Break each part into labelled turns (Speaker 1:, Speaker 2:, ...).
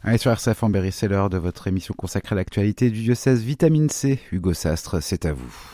Speaker 1: Allez, sur RCF en Berry, c'est l'heure de votre émission consacrée à l'actualité du diocèse Vitamine C. Hugo Sastre, c'est à vous.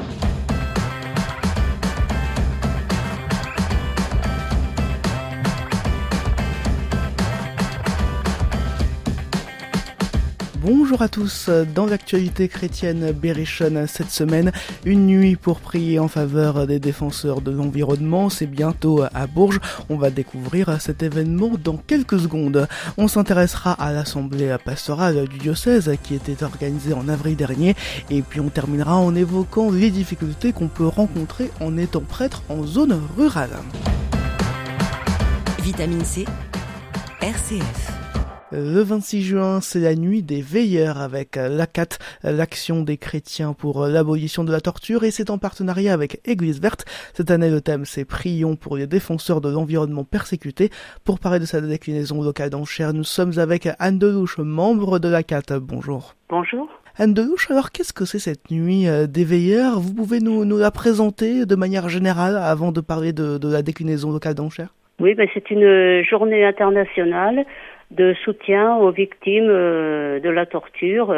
Speaker 2: Bonjour à tous, dans l'actualité chrétienne berrichonne cette semaine, une nuit pour prier en faveur des défenseurs de l'environnement, c'est bientôt à Bourges, on va découvrir cet événement dans quelques secondes. On s'intéressera à l'assemblée pastorale du diocèse qui était organisée en avril dernier, et puis on terminera en évoquant les difficultés qu'on peut rencontrer en étant prêtre en zone rurale.
Speaker 3: Vitamine C, RCF.
Speaker 2: Le 26 juin, c'est la nuit des veilleurs avec l'ACAT, l'Action des chrétiens pour l'abolition de la torture, et c'est en partenariat avec Église Verte. Cette année, le thème, c'est Prions pour les défenseurs de l'environnement persécuté. Pour parler de sa déclinaison locale d'Anchères, nous sommes avec Anne Delouche, membre de l'ACAT. Bonjour.
Speaker 4: Bonjour.
Speaker 2: Anne Delouche, alors qu'est-ce que c'est cette nuit des veilleurs? Vous pouvez nous la présenter de manière générale avant de parler de la déclinaison locale d'Anchères?
Speaker 4: Oui, c'est une journée internationale de soutien aux victimes de la torture,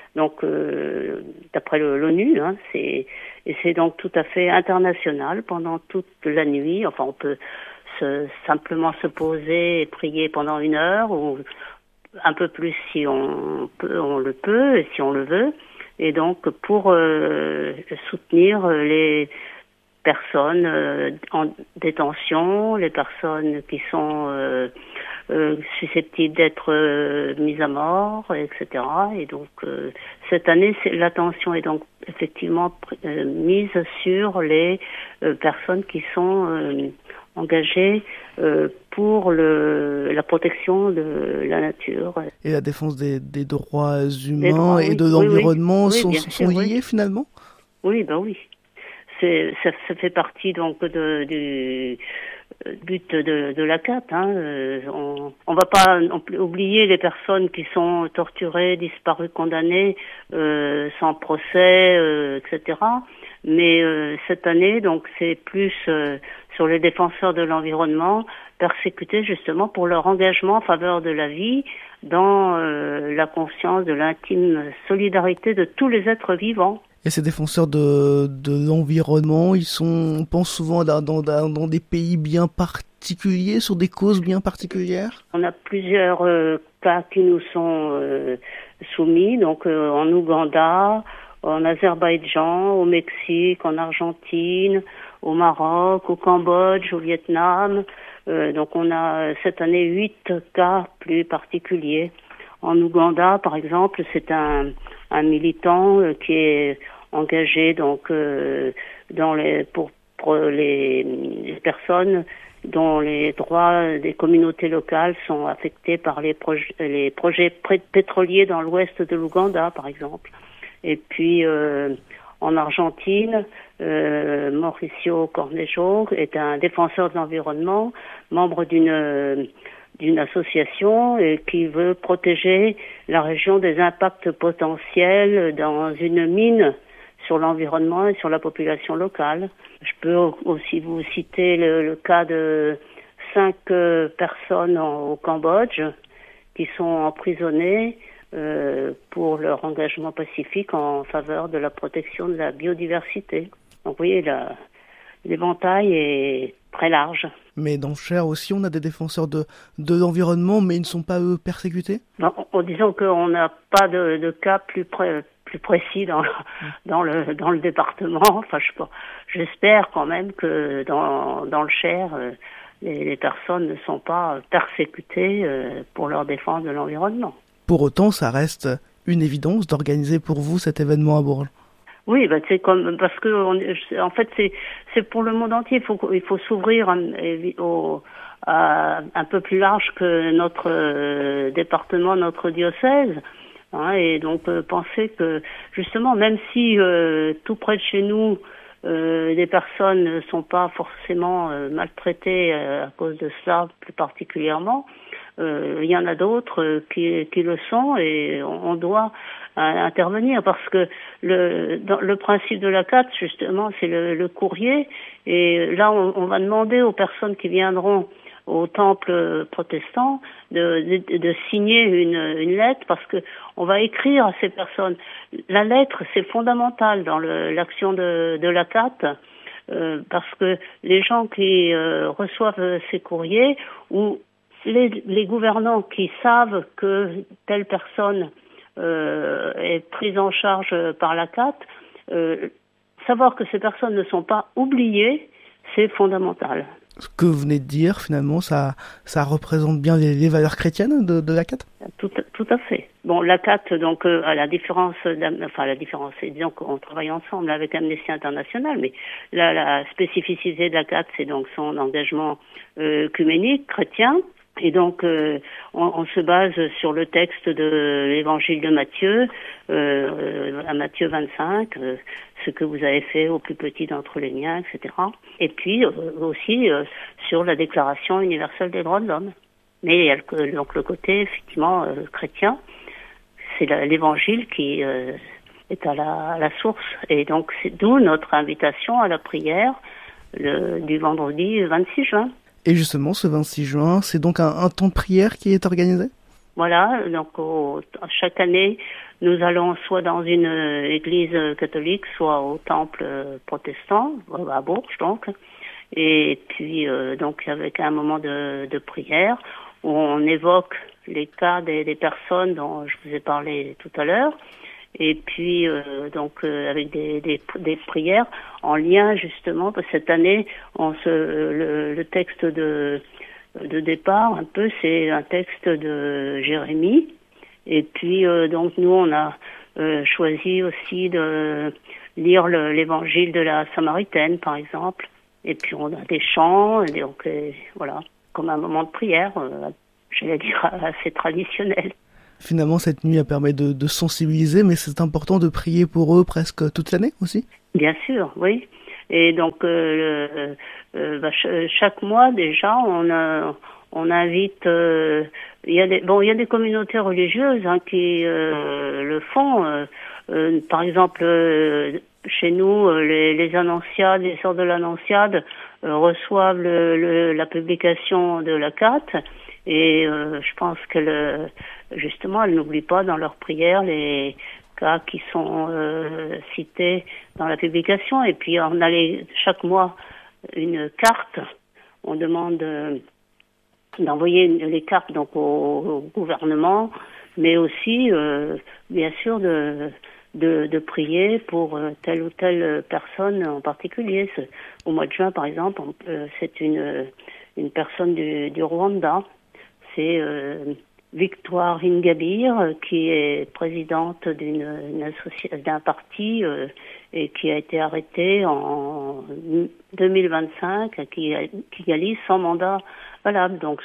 Speaker 4: d'après l'ONU, et c'est donc tout à fait international pendant toute la nuit. Enfin, on peut simplement se poser et prier pendant 1 heure, ou un peu plus si on le peut, et si on le veut, et donc pour soutenir les personnes en détention, les personnes qui sont susceptibles d'être mises à mort, etc. Et donc cette année, l'attention est donc effectivement mise sur les personnes qui sont engagées pour la protection de la nature.
Speaker 2: Et la défense des droits humains et de l'environnement sont liés finalement?
Speaker 4: Oui, oui. Ça fait partie donc du but de l'ACAT. On va pas oublier les personnes qui sont torturées, disparues, condamnées, sans procès, etc. Mais cette année, donc, c'est plus sur les défenseurs de l'environnement, persécutés justement pour leur engagement en faveur de la vie, dans la conscience de l'intime solidarité de tous les êtres vivants.
Speaker 2: Et ces défenseurs de l'environnement, on pense souvent dans des pays bien particuliers, sur des causes bien particulières?
Speaker 4: On a plusieurs cas qui nous sont soumis, donc en Ouganda, en Azerbaïdjan, au Mexique, en Argentine, au Maroc, au Cambodge, au Vietnam. Donc on a cette année 8 cas plus particuliers. En Ouganda, par exemple, c'est un militant qui est engagé donc pour les personnes dont les droits des communautés locales sont affectés par les projets pétroliers dans l'ouest de l'Ouganda, par exemple. Et puis en Argentine, Mauricio Cornejo est un défenseur de l'environnement, membre d'une association qui veut protéger la région des impacts potentiels dans une mine sur l'environnement et sur la population locale. Je peux aussi vous citer le cas de 5 personnes au Cambodge qui sont emprisonnées pour leur engagement pacifique en faveur de la protection de la biodiversité. Donc vous voyez, l'éventail est très large.
Speaker 2: Mais dans Cher aussi, on a des défenseurs de l'environnement, mais ils ne sont pas, eux, persécutés?
Speaker 4: En disant qu'on n'a pas de cas plus précis dans le département. Enfin, j'espère quand même que dans le Cher, les personnes ne sont pas persécutées pour leur défense de l'environnement.
Speaker 2: Pour autant, ça reste une évidence d'organiser pour vous cet événement à Bourges.
Speaker 4: Oui, c'est parce que en fait c'est pour le monde entier. Il faut s'ouvrir un peu plus large que notre département, notre diocèse, et donc penser que justement, même si tout près de chez nous des personnes ne sont pas forcément maltraitées à cause de cela plus particulièrement, il y en a d'autres qui le sont, et on doit intervenir, parce que le principe de l'ACAT, justement, c'est le courrier, et là on va demander aux personnes qui viendront au temple protestant de signer une lettre, parce que on va écrire à ces personnes. La lettre, c'est fondamental dans l'action de l'ACAT, parce que les gens qui reçoivent ces courriers, ou les gouvernants qui savent que telle personne est prise en charge par l'ACAT, savoir que ces personnes ne sont pas oubliées, c'est fondamental.
Speaker 2: Ce que vous venez de dire, finalement, ça représente bien les valeurs chrétiennes de l'ACAT ?
Speaker 4: Tout à fait. Bon, l'ACAT, donc, à la différence, c'est disons qu'on travaille ensemble avec Amnesty International, mais la spécificité de l'ACAT, c'est donc son engagement œcuménique, chrétien. Et donc, on se base sur le texte de l'évangile de Matthieu, à Matthieu 25, ce que vous avez fait au plus petit d'entre les miens, etc. Et puis aussi sur la Déclaration universelle des droits de l'homme. Mais il y a donc le côté effectivement chrétien, c'est l'évangile qui est à la source. Et donc c'est d'où notre invitation à la prière du vendredi 26 juin.
Speaker 2: Et justement, ce 26 juin, c'est donc un temps de prière qui est organisé ?
Speaker 4: Voilà, donc chaque année, nous allons soit dans une église catholique, soit au temple protestant, à Bourges donc, et puis donc avec un moment de prière où on évoque les cas des personnes dont je vous ai parlé tout à l'heure, et puis donc avec des prières en lien justement, parce que cette année le texte de départ un peu, c'est un texte de Jérémie, et puis donc nous on a choisi aussi de lire l'évangile de la Samaritaine par exemple, et puis on a des chants, et donc voilà, comme un moment de prière, j'allais dire assez traditionnel.
Speaker 2: Finalement, cette nuit, elle permet de sensibiliser, mais c'est important de prier pour eux presque toute l'année aussi ?
Speaker 4: Bien sûr, oui. Et donc, chaque mois, déjà, on invite... il y a des communautés religieuses qui le font. Par exemple, chez nous, les Annonciades, les Sœurs de l'Annonciade reçoivent la publication de l'ACAT. Et je pense qu'elles n'oublient pas dans leurs prières les cas qui sont cités dans la publication. Et puis on a chaque mois une carte. On demande d'envoyer les cartes donc au gouvernement, mais aussi bien sûr de prier pour telle ou telle personne en particulier. Au mois de juin, par exemple, c'est une personne du Rwanda. C'est Victoire Ingabire, qui est présidente d'un parti et qui a été arrêtée en 2025, qui réalise son mandat valable. Donc,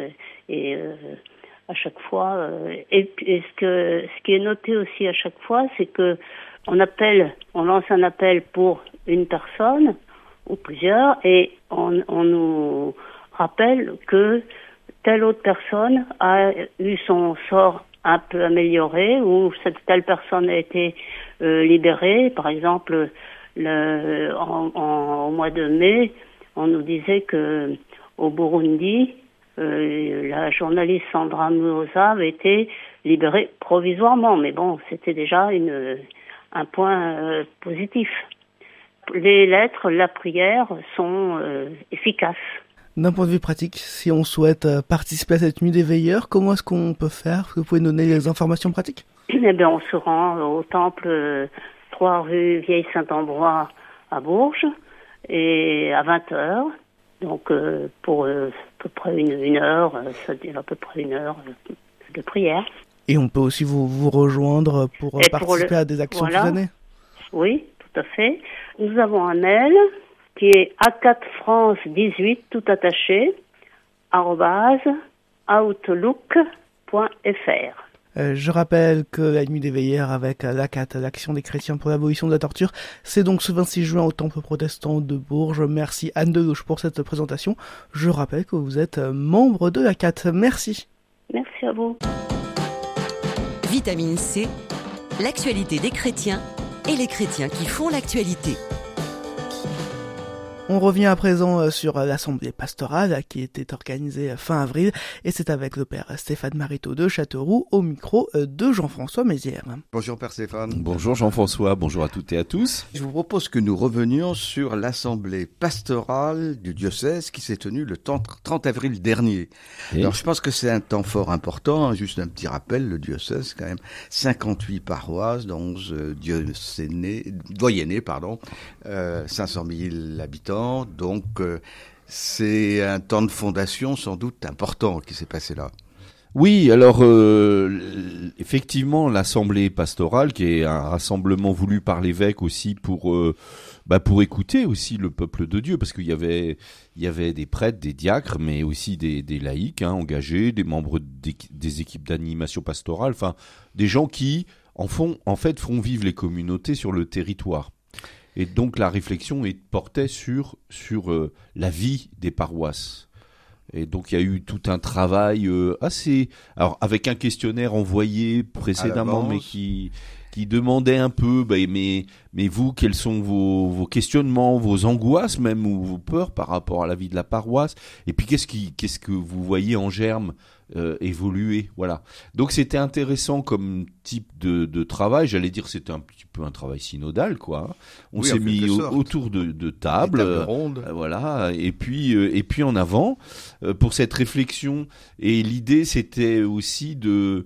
Speaker 4: à chaque fois, et ce qui est noté aussi à chaque fois, c'est que on lance un appel pour une personne ou plusieurs, et on nous rappelle que telle autre personne a eu son sort un peu amélioré, ou telle personne a été libérée. Par exemple, au mois de mai, on nous disait que au Burundi, la journaliste Sandra Muoza avait été libérée provisoirement. Mais bon, c'était déjà un point positif. Les lettres, la prière sont efficaces.
Speaker 2: D'un point de vue pratique, si on souhaite participer à cette nuit des veilleurs, comment est-ce qu'on peut faire ? Est-ce que vous pouvez donner les informations pratiques ?
Speaker 4: Eh bien, on se rend au temple 3 rue Vieille-Saint-Ambroise à Bourges, et à 20h. Donc, pour à peu près une heure, ça dure à peu près une heure de prière.
Speaker 2: Et on peut aussi vous rejoindre pour participer à des actions toute l'année ?
Speaker 4: Oui, tout à fait. Nous avons un mail qui est acatfrance18, tout attaché, @outlook.fr.
Speaker 2: Je rappelle que la nuit des veilleurs avec l'ACAT, l'Action des chrétiens pour l'abolition de la torture, c'est donc ce 26 juin au Temple protestant de Bourges. Merci Anne Delouche pour cette présentation. Je rappelle que vous êtes membre de l'ACAT. Merci.
Speaker 4: Merci à vous.
Speaker 3: Vitamine C, l'actualité des chrétiens et les chrétiens qui font l'actualité.
Speaker 2: On revient à présent sur l'assemblée pastorale qui était organisée fin avril et c'est avec le père Stéphane Mariteau de Châteauroux au micro de Jean-François Mézières.
Speaker 5: Bonjour père Stéphane.
Speaker 6: Bonjour Jean-François, bonjour à toutes et à tous.
Speaker 5: Je vous propose que nous revenions sur l'assemblée pastorale du diocèse qui s'est tenue le 30 avril dernier. Alors je pense que c'est un temps fort important, juste un petit rappel, le diocèse quand même, 58 paroisses, 11 doyennés, 500 000 habitants. Donc, c'est un temps de fondation sans doute important qui s'est passé là.
Speaker 6: Oui, alors effectivement, l'assemblée pastorale, qui est un rassemblement voulu par l'évêque aussi pour écouter aussi le peuple de Dieu, parce qu'il y avait des prêtres, des diacres, mais aussi des laïcs engagés, des membres des équipes d'animation pastorale, enfin des gens qui font vivre les communautés sur le territoire. Et donc la réflexion portait sur la vie des paroisses. Et donc il y a eu tout un travail alors avec un questionnaire envoyé précédemment, mais qui demandait un peu, mais vous, quels sont vos questionnements, vos angoisses même, ou vos peurs par rapport à la vie de la paroisse, et puis qu'est-ce que vous voyez en germe évoluer, voilà. Donc c'était intéressant comme type de travail, j'allais dire c'était un petit peu un travail synodal, quoi. On s'est mis autour de table
Speaker 5: ronde.
Speaker 6: Voilà, et puis en avant pour cette réflexion, et l'idée c'était aussi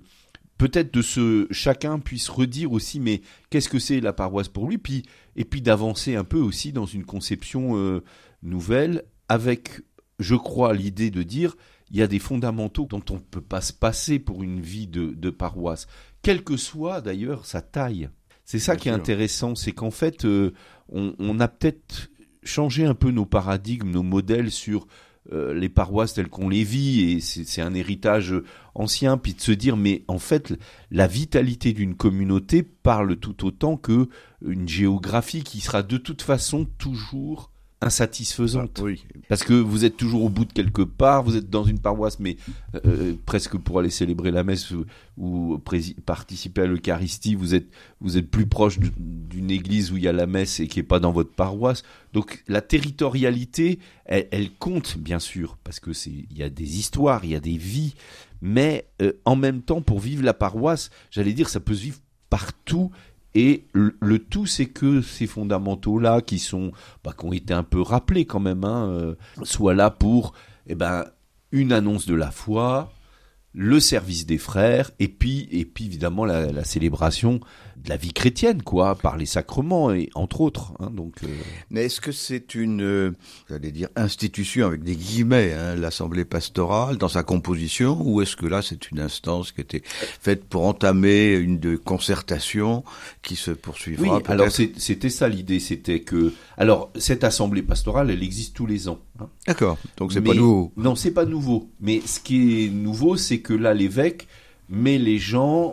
Speaker 6: chacun puisse redire aussi, mais qu'est-ce que c'est la paroisse pour lui, et puis d'avancer un peu aussi dans une conception nouvelle, avec, je crois, l'idée de dire, il y a des fondamentaux dont on ne peut pas se passer pour une vie de paroisse, quelle que soit d'ailleurs sa taille. C'est ça qui est intéressant, c'est qu'en fait, on a peut-être changé un peu nos paradigmes, nos modèles sur les paroisses telles qu'on les vit, et c'est un héritage ancien, puis de se dire, mais en fait, la vitalité d'une communauté parle tout autant que une géographie qui sera de toute façon toujours insatisfaisante.
Speaker 5: Oui.
Speaker 6: Parce que vous êtes toujours au bout de quelque part, vous êtes dans une paroisse, mais presque pour aller célébrer la messe ou participer à l'Eucharistie, vous êtes plus proche d'une église où il y a la messe et qui est pas dans votre paroisse. Donc la territorialité, elle compte bien sûr, parce que il y a des histoires, il y a des vies, mais en même temps, pour vivre la paroisse, j'allais dire, ça peut se vivre partout. Et le tout, c'est que ces fondamentaux-là, qui ont été un peu rappelés quand même, soient là pour, une annonce de la foi, le service des frères, et puis évidemment la célébration de la vie chrétienne, quoi, par les sacrements, et entre autres.
Speaker 5: Mais est-ce que c'est une, institution avec des guillemets, l'assemblée pastorale dans sa composition, ou est-ce que là c'est une instance qui était faite pour entamer une concertation qui se poursuivra?
Speaker 6: Oui, alors c'était ça l'idée, c'était que, alors cette assemblée pastorale, elle existe tous les ans.
Speaker 5: D'accord, donc pas nouveau.
Speaker 6: Non, c'est pas nouveau. Mais ce qui est nouveau, c'est que là l'évêque met les gens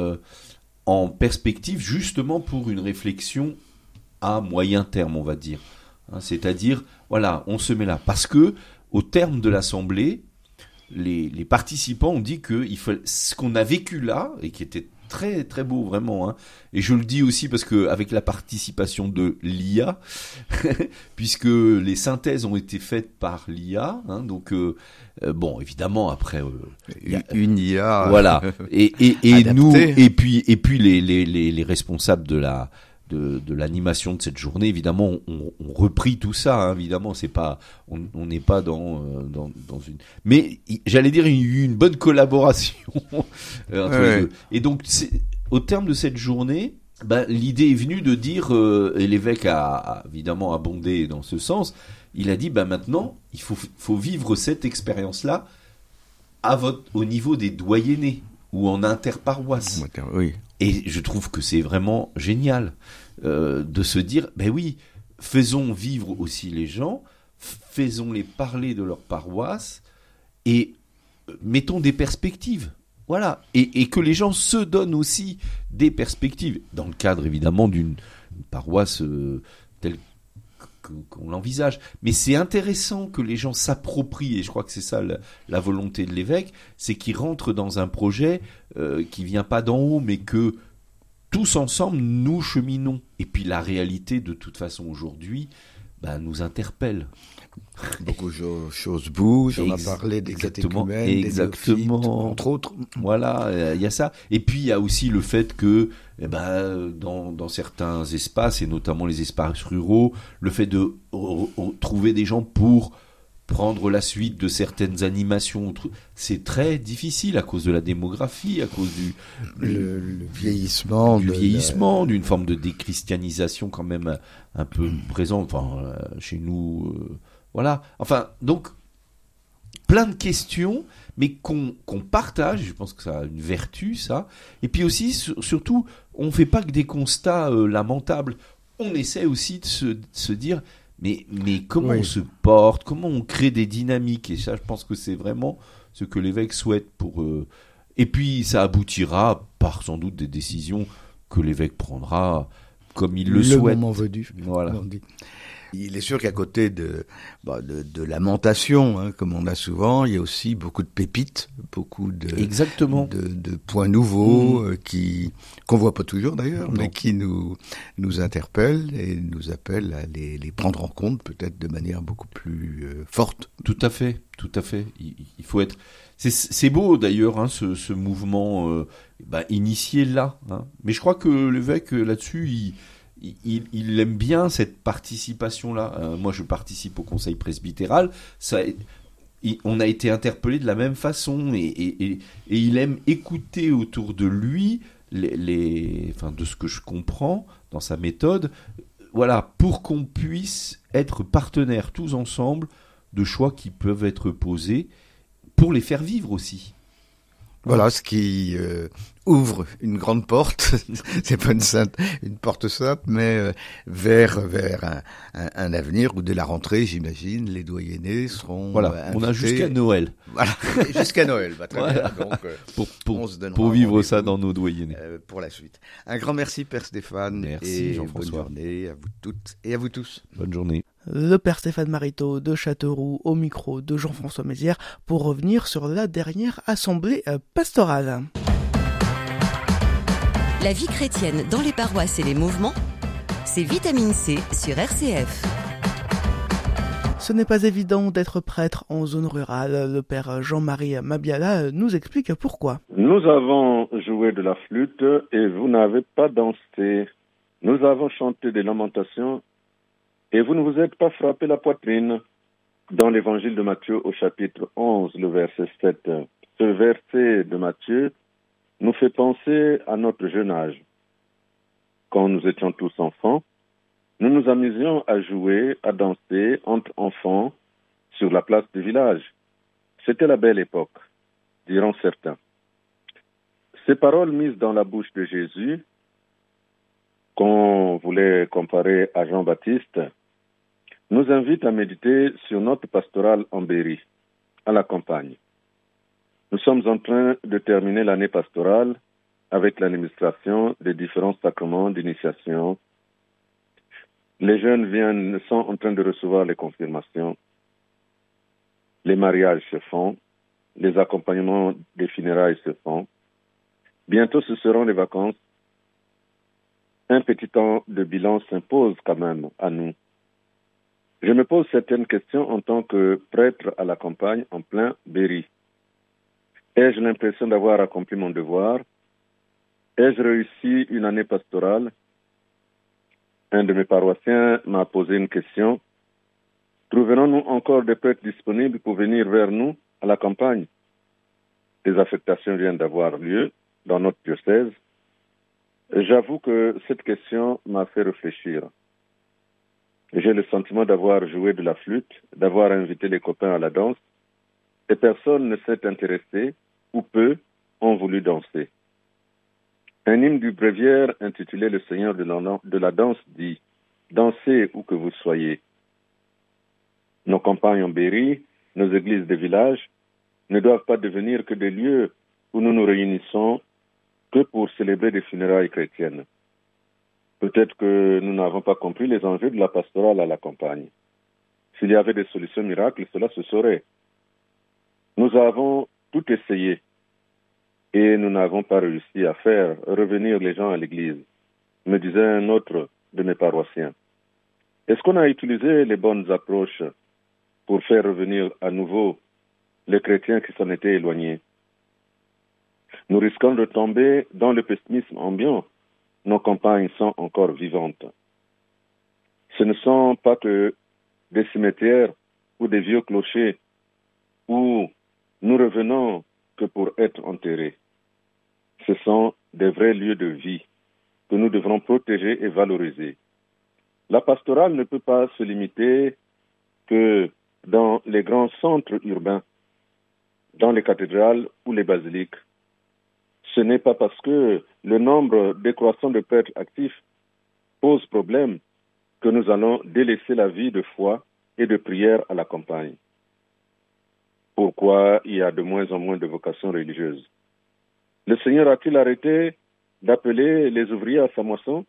Speaker 6: en perspective, justement pour une réflexion à moyen terme, on va dire. C'est-à-dire, voilà, on se met là. Parce que, au terme de l'assemblée, les participants ont dit que ce qu'on a vécu là, et qui était très très beau vraiment, et je le dis aussi parce que avec la participation de l'IA, puisque les synthèses ont été faites par l'IA, donc évidemment après
Speaker 5: une IA,
Speaker 6: voilà, et nous, et puis les responsables de l'animation de cette journée, évidemment, ont repris tout ça. Évidemment, c'est pas, on n'est pas dans une. Mais j'allais dire, il y a eu une bonne collaboration entre les deux. Et donc, au terme de cette journée, l'idée est venue de dire, et l'évêque a évidemment abondé dans ce sens. Il a dit, maintenant, il faut vivre cette expérience-là au niveau des doyennés ou en interparoisse.
Speaker 5: Oui.
Speaker 6: Et je trouve que c'est vraiment génial de se dire, oui, faisons vivre aussi les gens, faisons-les parler de leur paroisse et mettons des perspectives. Voilà. Et que les gens se donnent aussi des perspectives, dans le cadre évidemment d'une paroisse telle qu'on l'envisage. Mais c'est intéressant que les gens s'approprient, et je crois que c'est ça la volonté de l'évêque, c'est qu'ils rentrent dans un projet qui vient pas d'en haut, mais que tous ensemble, nous cheminons. Et puis la réalité, de toute façon, aujourd'hui, nous interpelle.
Speaker 5: Beaucoup de choses bougent, on a parlé des catéchumènes, des néophytes, entre autres.
Speaker 6: Voilà, il y a ça. Et puis il y a aussi le fait que dans certains espaces, et notamment les espaces ruraux, le fait de trouver des gens pour prendre la suite de certaines animations, c'est très difficile à cause de la démographie, à cause du
Speaker 5: vieillissement,
Speaker 6: d'une forme de déchristianisation quand même un peu présente, chez nous, voilà. Enfin, donc plein de questions, mais qu'on partage. Je pense que ça a une vertu, ça. Et puis aussi, surtout, on fait pas que des constats lamentables. On essaie aussi de se dire. Mais comment on se porte, comment on crée des dynamiques, et ça, je pense que c'est vraiment ce que l'évêque souhaite pour. Et puis, ça aboutira par sans doute des décisions que l'évêque prendra comme il le souhaite.
Speaker 5: Le moment venu.
Speaker 6: Voilà.
Speaker 5: Il est sûr qu'à côté de lamentations, comme on a souvent, il y a aussi beaucoup de pépites, beaucoup de points nouveaux qu'on voit pas toujours d'ailleurs, mais qui nous interpellent et nous appellent à les prendre en compte peut-être de manière beaucoup plus forte.
Speaker 6: Tout à fait. Il faut être. C'est beau d'ailleurs ce mouvement initié là. Mais je crois que l'évêque là-dessus il aime bien cette participation-là. Moi, je participe au conseil presbytéral. On a été interpellé de la même façon et il aime écouter autour de lui de ce que je comprends dans sa méthode. Voilà, pour qu'on puisse être partenaires tous ensemble de choix qui peuvent être posés pour les faire vivre aussi.
Speaker 5: Voilà, ce qui ouvre une grande porte, c'est pas une porte simple, mais vers un avenir où dès la rentrée, j'imagine, les doyennés seront
Speaker 6: voilà, on a jusqu'à Noël.
Speaker 5: Voilà, jusqu'à Noël, très
Speaker 6: voilà.
Speaker 5: bien. Donc,
Speaker 6: pour vivre ça dans nos doyennés.
Speaker 5: Pour la suite. Un grand merci, Père Stéphane.
Speaker 6: Merci, Jean-François.
Speaker 5: Bonne journée à vous toutes et à vous tous.
Speaker 6: Bonne journée.
Speaker 2: Le Père Stéphane Mariteau de Châteauroux au micro de Jean-François Mézières pour revenir sur la dernière assemblée pastorale.
Speaker 3: La vie chrétienne dans les paroisses et les mouvements, c'est Vitamine C sur RCF.
Speaker 2: Ce n'est pas évident d'être prêtre en zone rurale. Le Père Jean-Marie Mabiala nous explique pourquoi.
Speaker 7: Nous avons joué de la flûte et vous n'avez pas dansé. Nous avons chanté des lamentations et vous ne vous êtes pas frappé la poitrine. Dans l'évangile de Matthieu au chapitre 11, le verset 7, ce verset de Matthieu nous fait penser à notre jeune âge. Quand nous étions tous enfants, nous nous amusions à jouer, à danser entre enfants sur la place du village. C'était la belle époque, diront certains. Ces paroles mises dans la bouche de Jésus, qu'on voulait comparer à Jean-Baptiste, nous invitent à méditer sur notre pastorale en Berry, à la campagne. Nous sommes en train de terminer l'année pastorale avec l'administration des différents sacrements d'initiation. Les jeunes sont en train de recevoir les confirmations. Les mariages se font. Les accompagnements des funérailles se font. Bientôt, ce seront les vacances. Un petit temps de bilan s'impose quand même à nous. Je me pose certaines questions en tant que prêtre à la campagne en plein Berry. Ai-je l'impression d'avoir accompli mon devoir? Ai-je réussi une année pastorale? Un de mes paroissiens m'a posé une question. Trouverons-nous encore des prêtres disponibles pour venir vers nous à la campagne? Des affectations viennent d'avoir lieu dans notre diocèse. J'avoue que cette question m'a fait réfléchir. J'ai le sentiment d'avoir joué de la flûte, d'avoir invité les copains à la danse, et personne ne s'est intéressé, ou peu, ont voulu danser. Un hymne du bréviaire intitulé « Le Seigneur de la danse » dit « Dansez où que vous soyez ». Nos campagnes en Berry, nos églises de village, ne doivent pas devenir que des lieux où nous nous réunissons que pour célébrer des funérailles chrétiennes. Peut-être que nous n'avons pas compris les enjeux de la pastorale à la campagne. S'il y avait des solutions miracles, cela se saurait. Nous avons tout essayé et nous n'avons pas réussi à faire revenir les gens à l'église, me disait un autre de mes paroissiens. Est-ce qu'on a utilisé les bonnes approches pour faire revenir à nouveau les chrétiens qui s'en étaient éloignés? Nous risquons de tomber dans le pessimisme ambiant. Nos campagnes sont encore vivantes. Ce ne sont pas que des cimetières ou des vieux clochers où nous revenons que pour être enterrés. Ce sont des vrais lieux de vie que nous devrons protéger et valoriser. La pastorale ne peut pas se limiter que dans les grands centres urbains, dans les cathédrales ou les basiliques. Ce n'est pas parce que le nombre décroissant de prêtres actifs pose problème que nous allons délaisser la vie de foi et de prière à la campagne. Pourquoi il y a de moins en moins de vocations religieuses? Le Seigneur a-t-il arrêté d'appeler les ouvriers à sa moisson?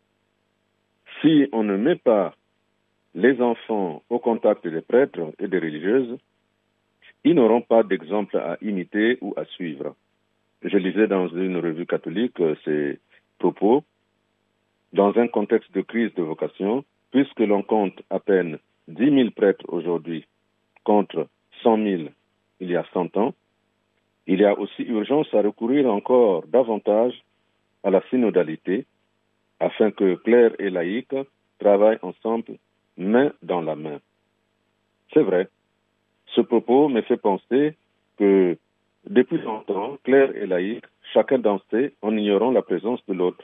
Speaker 7: Si on ne met pas les enfants au contact des prêtres et des religieuses, ils n'auront pas d'exemple à imiter ou à suivre. Je lisais dans une revue catholique ces propos. Dans un contexte de crise de vocation, puisque l'on compte à peine 10 000 prêtres aujourd'hui contre 100 000 il y a 100 ans, il y a aussi urgence à recourir encore davantage à la synodalité afin que clercs et laïcs travaillent ensemble, main dans la main. C'est vrai, ce propos me fait penser que depuis longtemps, clercs et laïcs, chacun dansait en ignorant la présence de l'autre.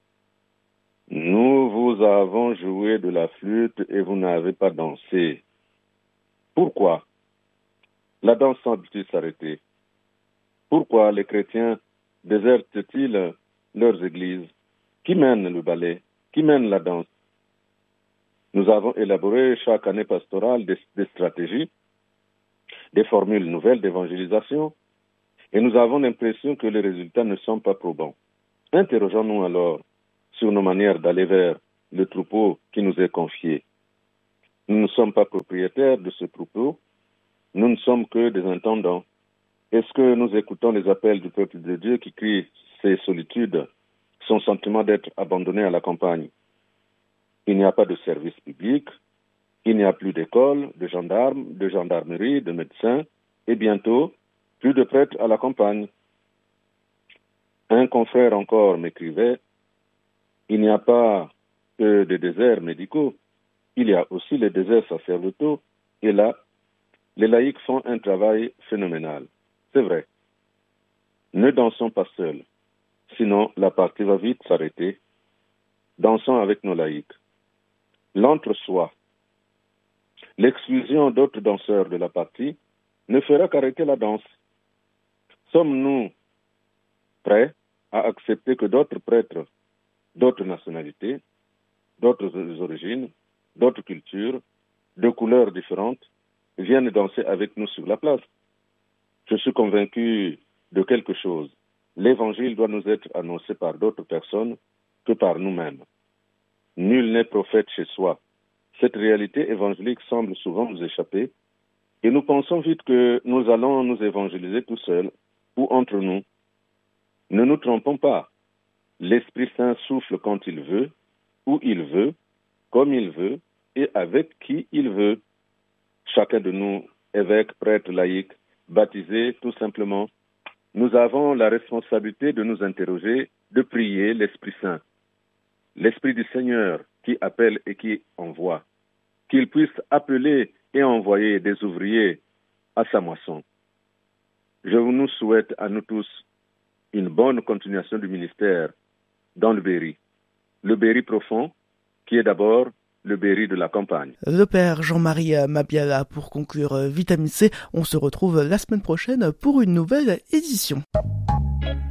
Speaker 7: Nous vous avons joué de la flûte et vous n'avez pas dansé. Pourquoi? La danse semble-t-il s'arrêter? Pourquoi les chrétiens désertent-ils leurs églises? Qui mène le ballet? Qui mène la danse? Nous avons élaboré chaque année pastorale des stratégies, des formules nouvelles d'évangélisation, et nous avons l'impression que les résultats ne sont pas probants. Interrogeons-nous alors sur nos manières d'aller vers le troupeau qui nous est confié. Nous ne sommes pas propriétaires de ce troupeau, nous ne sommes que des intendants. Est-ce que nous écoutons les appels du peuple de Dieu qui crie ses solitudes, son sentiment d'être abandonné à la campagne? Il n'y a pas de service public, il n'y a plus d'école, de gendarmes, de gendarmerie, de médecins, et bientôt, plus de prêtres à la campagne. Un confrère encore m'écrivait, il n'y a pas que des déserts médicaux, il y a aussi les déserts sacerdotaux, et là, les laïcs font un travail phénoménal. C'est vrai. Ne dansons pas seuls, sinon la partie va vite s'arrêter. Dansons avec nos laïcs. L'entre-soi, l'exclusion d'autres danseurs de la partie ne fera qu'arrêter la danse. Sommes-nous prêts à accepter que d'autres prêtres, d'autres nationalités, d'autres origines, d'autres cultures, de couleurs différentes, viennent danser avec nous sur la place? Je suis convaincu de quelque chose. L'évangile doit nous être annoncé par d'autres personnes que par nous-mêmes. Nul n'est prophète chez soi. Cette réalité évangélique semble souvent nous échapper et nous pensons vite que nous allons nous évangéliser tout seuls ou entre nous. Ne nous trompons pas. L'Esprit Saint souffle quand il veut, où il veut, comme il veut et avec qui il veut. Chacun de nous, évêques, prêtres, laïcs, baptisés tout simplement, nous avons la responsabilité de nous interroger, de prier l'Esprit Saint. L'Esprit du Seigneur qui appelle et qui envoie, qu'il puisse appeler et envoyer des ouvriers à sa moisson. Je nous souhaite à nous tous une bonne continuation du ministère dans le Berry profond, qui est d'abord le Berry de la campagne.
Speaker 2: Le père Jean-Marie Mabiala pour conclure Vitamine C. On se retrouve la semaine prochaine pour une nouvelle édition.